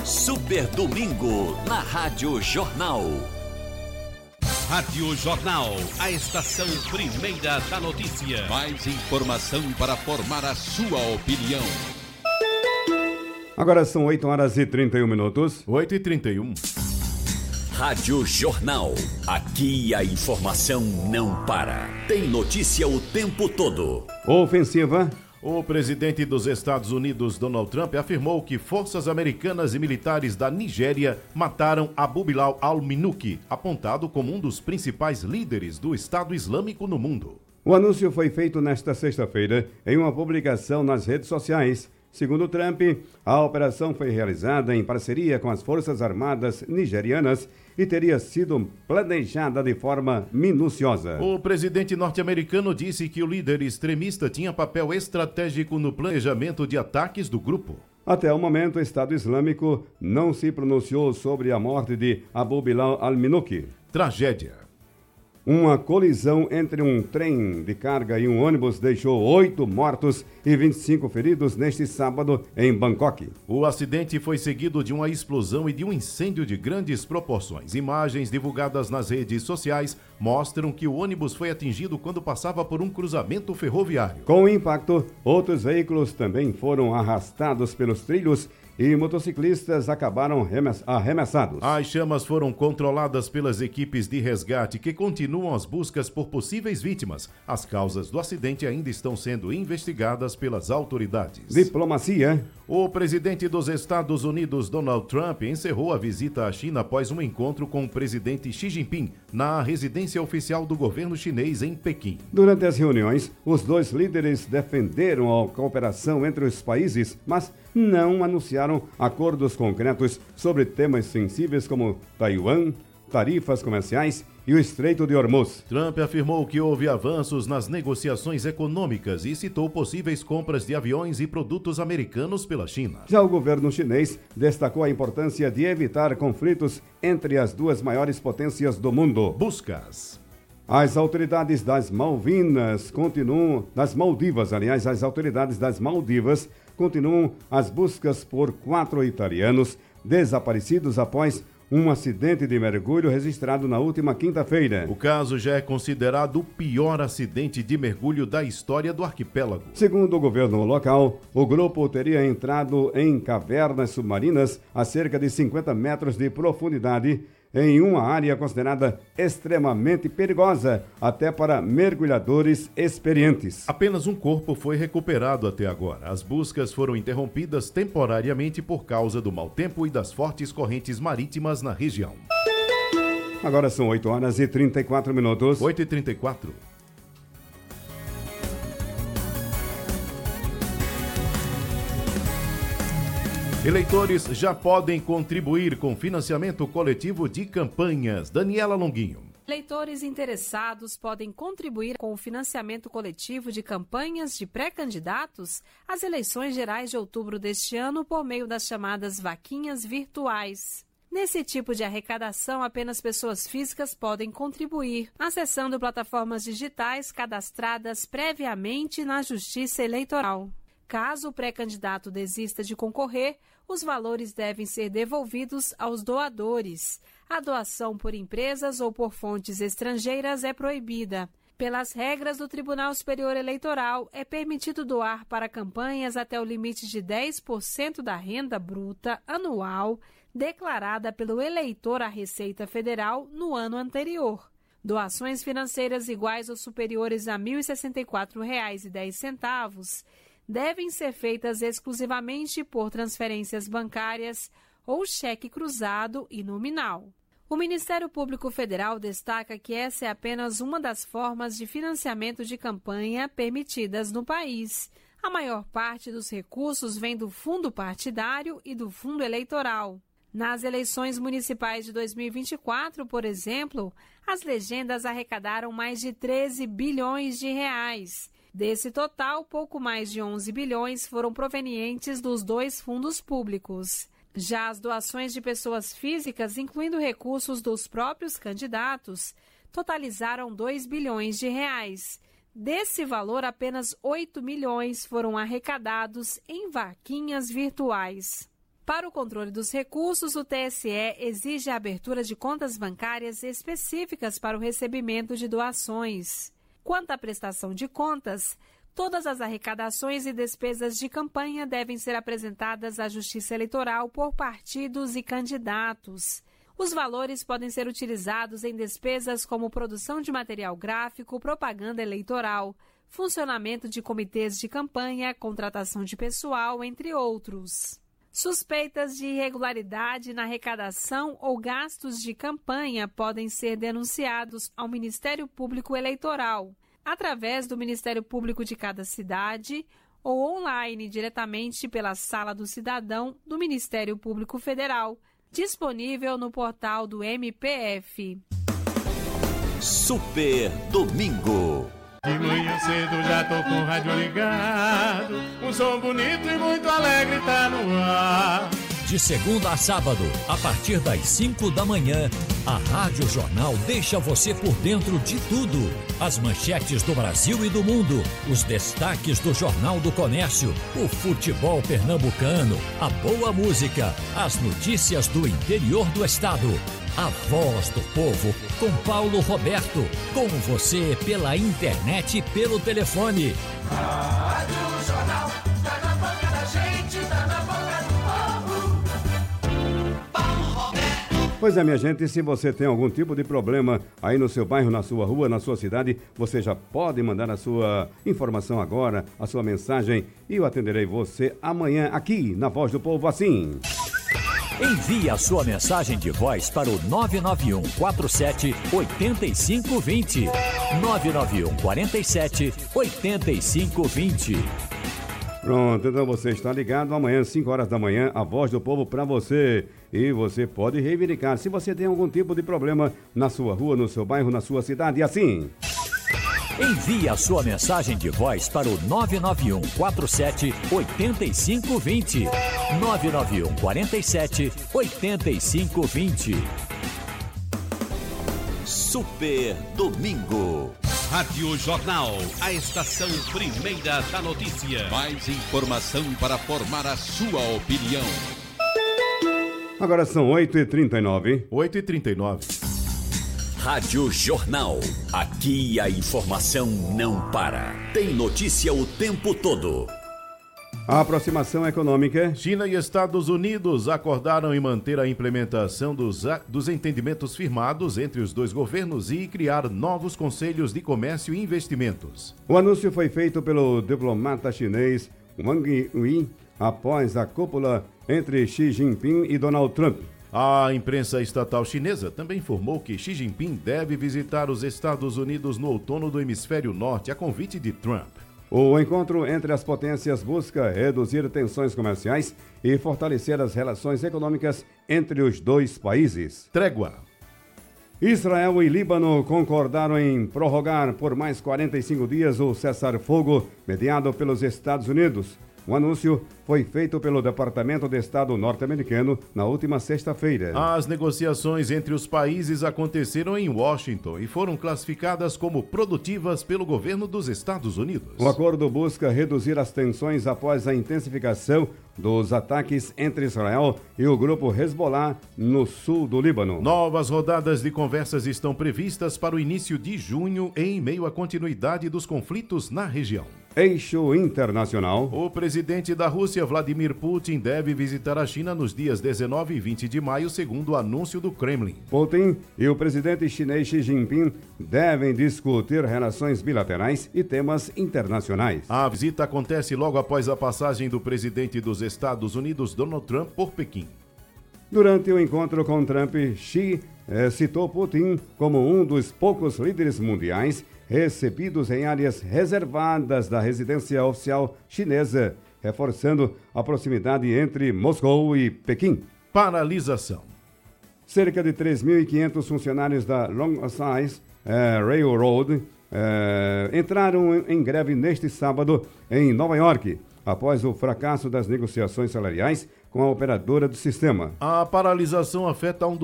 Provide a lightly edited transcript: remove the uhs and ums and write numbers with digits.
Super Domingo na Rádio Jornal. Rádio Jornal, a estação primeira da notícia. Mais informação para formar a sua opinião. Agora são 8h31. 8h31. Rádio Jornal. Aqui a informação não para. Tem notícia o tempo todo. Ofensiva. O presidente dos Estados Unidos, Donald Trump, afirmou que forças americanas e militares da Nigéria mataram Abu Bilal al-Minuki, apontado como um dos principais líderes do Estado Islâmico no mundo. O anúncio foi feito nesta sexta-feira em uma publicação nas redes sociais. Segundo Trump, a operação foi realizada em parceria com as Forças Armadas nigerianas e teria sido planejada de forma minuciosa. O presidente norte-americano disse que o líder extremista tinha papel estratégico no planejamento de ataques do grupo. Até o momento, o Estado Islâmico não se pronunciou sobre a morte de Abu Bilal al-Minuki. Tragédia. Uma colisão entre um trem de carga e um ônibus deixou 8 mortos e 25 feridos neste sábado em Bangkok. O acidente foi seguido de uma explosão e de um incêndio de grandes proporções. Imagens divulgadas nas redes sociais mostram que o ônibus foi atingido quando passava por um cruzamento ferroviário. Com o impacto, outros veículos também foram arrastados pelos trilhos e motociclistas acabaram arremessados. As chamas foram controladas pelas equipes de resgate que continuam as buscas por possíveis vítimas. As causas do acidente ainda estão sendo investigadas pelas autoridades. Diplomacia. O presidente dos Estados Unidos, Donald Trump, encerrou a visita à China após um encontro com o presidente Xi Jinping na residência oficial do governo chinês em Pequim. Durante as reuniões, os dois líderes defenderam a cooperação entre os países, mas não anunciaram acordos concretos sobre temas sensíveis como Taiwan, tarifas comerciais e o Estreito de Hormuz. Trump afirmou que houve avanços nas negociações econômicas e citou possíveis compras de aviões e produtos americanos pela China. Já o governo chinês destacou a importância de evitar conflitos entre as duas maiores potências do mundo. Buscas. As autoridades das Maldivas continuam as buscas por 4 italianos desaparecidos após um acidente de mergulho registrado na última quinta-feira. O caso já é considerado o pior acidente de mergulho da história do arquipélago. Segundo o governo local, o grupo teria entrado em cavernas submarinas a cerca de 50 metros de profundidade em uma área considerada extremamente perigosa, até para mergulhadores experientes. Apenas um corpo foi recuperado até agora. As buscas foram interrompidas temporariamente por causa do mau tempo e das fortes correntes marítimas na região. Agora são 8h34. 8h34. Eleitores já podem contribuir com financiamento coletivo de campanhas. Daniela Longuinho. Eleitores interessados podem contribuir com o financiamento coletivo de campanhas de pré-candidatos às eleições gerais de outubro deste ano por meio das chamadas vaquinhas virtuais. Nesse tipo de arrecadação, apenas pessoas físicas podem contribuir, acessando plataformas digitais cadastradas previamente na Justiça Eleitoral. Caso o pré-candidato desista de concorrer, os valores devem ser devolvidos aos doadores. A doação por empresas ou por fontes estrangeiras é proibida. Pelas regras do Tribunal Superior Eleitoral, é permitido doar para campanhas até o limite de 10% da renda bruta anual declarada pelo eleitor à Receita Federal no ano anterior. Doações financeiras iguais ou superiores a R$ 1.064,10 devem ser feitas exclusivamente por transferências bancárias ou cheque cruzado e nominal. O Ministério Público Federal destaca que essa é apenas uma das formas de financiamento de campanha permitidas no país. A maior parte dos recursos vem do fundo partidário e do fundo eleitoral. Nas eleições municipais de 2024, por exemplo, as legendas arrecadaram mais de 13 bilhões de reais. Desse total, pouco mais de 11 bilhões foram provenientes dos dois fundos públicos. Já as doações de pessoas físicas, incluindo recursos dos próprios candidatos, totalizaram 2 bilhões de reais. Desse valor, apenas 8 milhões foram arrecadados em vaquinhas virtuais. Para o controle dos recursos, o TSE exige a abertura de contas bancárias específicas para o recebimento de doações. Quanto à prestação de contas, todas as arrecadações e despesas de campanha devem ser apresentadas à Justiça Eleitoral por partidos e candidatos. Os valores podem ser utilizados em despesas como produção de material gráfico, propaganda eleitoral, funcionamento de comitês de campanha, contratação de pessoal, entre outros. Suspeitas de irregularidade na arrecadação ou gastos de campanha podem ser denunciados ao Ministério Público Eleitoral, através do Ministério Público de cada cidade ou online diretamente pela Sala do Cidadão do Ministério Público Federal, disponível no portal do MPF. Super Domingo. De manhã cedo já tô com o rádio ligado, um som bonito e muito alegre tá no ar. De segunda a sábado, a partir das 5 da manhã, a Rádio Jornal deixa você por dentro de tudo. As manchetes do Brasil e do mundo, os destaques do Jornal do Comércio, o futebol pernambucano, a boa música, as notícias do interior do estado. A Voz do Povo, com Paulo Roberto. Com você pela internet e pelo telefone. Rádio Jornal, tá na boca da gente, tá na boca do povo. Paulo Roberto. Pois é, minha gente, se você tem algum tipo de problema aí no seu bairro, na sua rua, na sua cidade, você já pode mandar a sua informação agora, a sua mensagem, e eu atenderei você amanhã aqui na Voz do Povo assim. Envie a sua mensagem de voz para o 991 47 8520. 991 47 8520. Pronto, então você está ligado. Amanhã, 5 horas da manhã, a Voz do Povo para você. E você pode reivindicar se você tem algum tipo de problema na sua rua, no seu bairro, na sua cidade, assim. Envie a sua mensagem de voz para o 991 47 8520. 991 47 8520. Super Domingo. Rádio Jornal, a estação primeira da notícia. Mais informação para formar a sua opinião. Agora são 8h39. 8h39. Rádio Jornal. Aqui a informação não para. Tem notícia o tempo todo. A aproximação econômica. China e Estados Unidos acordaram em manter a implementação dos entendimentos firmados entre os dois governos e criar novos conselhos de comércio e investimentos. O anúncio foi feito pelo diplomata chinês Wang Yi após a cúpula entre Xi Jinping e Donald Trump. A imprensa estatal chinesa também informou que Xi Jinping deve visitar os Estados Unidos no outono do hemisfério norte a convite de Trump. O encontro entre as potências busca reduzir tensões comerciais e fortalecer as relações econômicas entre os dois países. Trégua. Israel e Líbano concordaram em prorrogar por mais 45 dias o cessar-fogo mediado pelos Estados Unidos. O anúncio foi feito pelo Departamento de Estado norte-americano na última sexta-feira. As negociações entre os países aconteceram em Washington e foram classificadas como produtivas pelo governo dos Estados Unidos. O acordo busca reduzir as tensões após a intensificação dos ataques entre Israel e o grupo Hezbollah no sul do Líbano. Novas rodadas de conversas estão previstas para o início de junho em meio à continuidade dos conflitos na região. Eixo internacional. O presidente da Rússia, Vladimir Putin, deve visitar a China nos dias 19 e 20 de maio, segundo o anúncio do Kremlin. Putin e o presidente chinês Xi Jinping devem discutir relações bilaterais e temas internacionais. A visita acontece logo após a passagem do presidente dos Estados Unidos, Donald Trump, por Pequim. Durante o encontro com Trump, Xi citou Putin como um dos poucos líderes mundiais recebidos em áreas reservadas da residência oficial chinesa, reforçando a proximidade entre Moscou e Pequim. Paralisação. Cerca de 3.500 funcionários da Long Island Railroad entraram em greve neste sábado em Nova York, após o fracasso das negociações salariais com a operadora do sistema. A paralisação afeta um dos